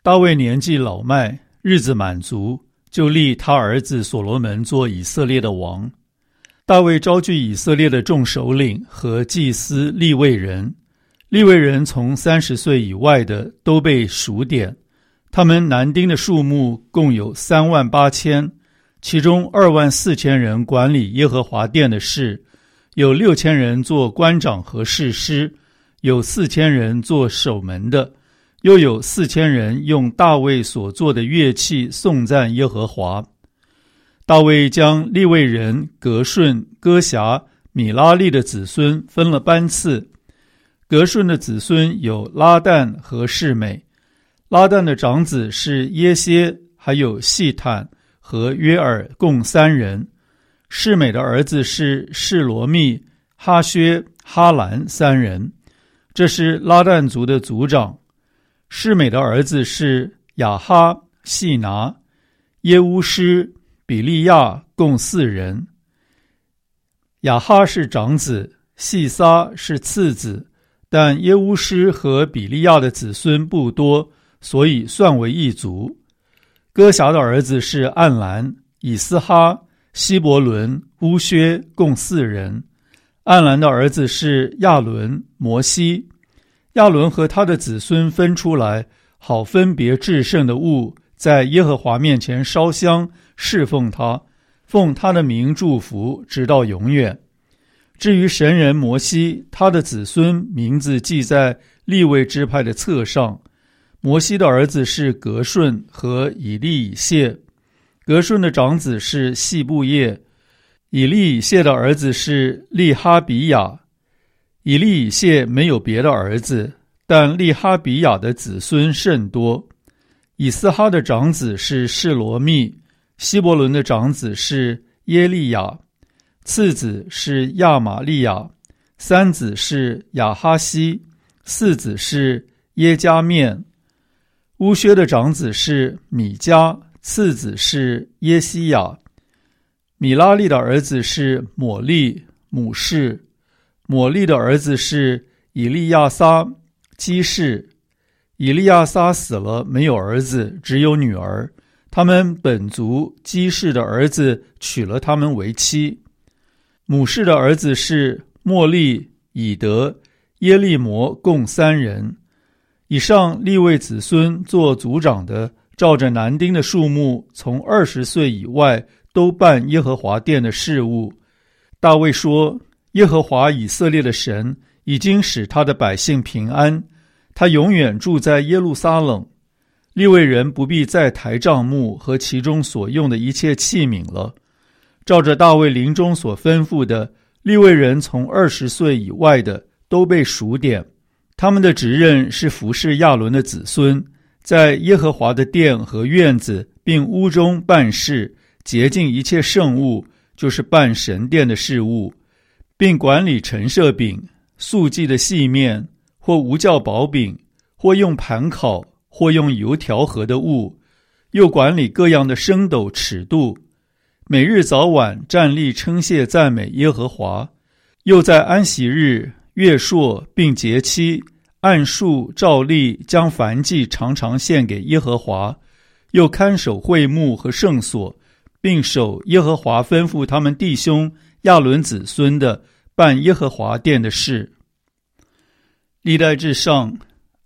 大卫年纪老迈，日子满足，就立他儿子所罗门做以色列的王。大卫招聚以色列的众首领和祭司利未人，利未人从30岁以外的都被数点，他们男丁的数目共有38000，其中24000人管理耶和华殿的事，有6000人做官长和士师，有4000人做守门的，又有4000人用大卫所做的乐器颂赞耶和华。大卫将利未人革顺、哥辖、米拉利的子孙分了班次。革顺的子孙有拉旦和示每，拉旦的长子是耶歇，还有细坦和约尔，共3人。示每的儿子是示罗密、哈薛、哈兰3人，这是拉旦族的族长。示每的儿子是亚哈、细拿、耶乌施、比利亚，共4人。亚哈是长子，细撒是次子，但耶乌施和比利亚的子孙不多，所以算为一族。哥辖的儿子是暗兰、以斯哈、希伯伦、乌薛，共4人。暗兰的儿子是亚伦、摩西。亚伦和他的子孙分出来，好分别至圣的物，在耶和华面前烧香侍奉他，奉他的名祝福，直到永远。至于神人摩西，他的子孙名字记在利未支派的册上。摩西的儿子是革顺和以利以谢，革顺的长子是细布叶，以利以谢的儿子是利哈比亚。以利以谢没有别的儿子，但利哈比亚的子孙甚多。以斯哈的长子是示罗密，希伯伦的长子是耶利亚，次子是亚玛利亚，3子是亚哈西，4子是耶加面。乌薛的长子是米迦，次子是耶西亚。米拉利的儿子是抹利、母士。抹利的儿子是以利亚撒、基士。以利亚撒死了，没有儿子，只有女儿。他们本族基士的儿子娶了他们为妻。母士的儿子是莫利、以德、耶利摩，共3人。以上利未子孙做族长的，照着男丁的数目，从20岁以外都办耶和华殿的事务。大卫说，耶和华以色列的神已经使他的百姓平安，他永远住在耶路撒冷。利未人不必再抬帐幕和其中所用的一切器皿了。照着大卫临终所吩咐的，利未人从20岁以外的都被数点，他们的职任是服侍亚伦的子孙，在耶和华的殿和院子并屋中办事，洁净一切圣物，就是办神殿的事务，并管理陈设饼、素祭的细面，或无酵薄饼，或用盘烤，或用油调和的物，又管理各样的升斗尺度，每日早晚站立称谢赞美耶和华，又在安息日、月朔并节期按数照例将燔祭常常献给耶和华，又看守会幕和圣所，并守耶和华吩咐他们弟兄亚伦子孙的办耶和华殿的事。历代志上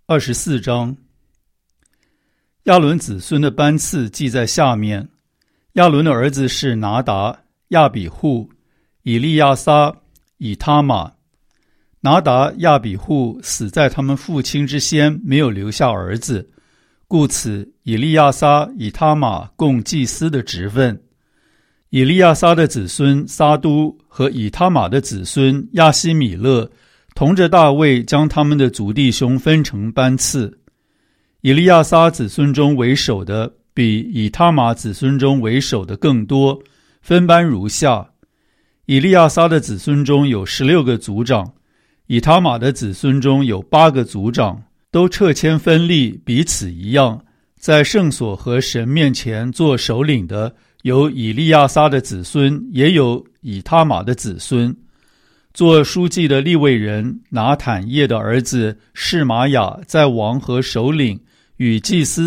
24章。亚伦子孙的班次记在下面。亚伦的儿子是拿达、亚比户、以利亚撒、以他玛。拿达、亚比户死在他们父亲之先，没有留下儿子，故此以利亚撒、以他玛共祭司的职分。以利亚撒的子孙撒都和以他玛的子孙亚希米勒同着大卫将他们的族弟兄分成班次。以利亚撒子孙中为首的比以他玛子孙中为首的更多，分班如下：以利亚撒的子孙中有16个族长，以他玛的子孙中有8个族长，都掣签分立，彼此一样。在圣所和神面前做首领的有以利亚撒的子孙，也有以他玛的子孙。做书记的利未人拿坦叶的儿子示玛雅，在王和首领与祭司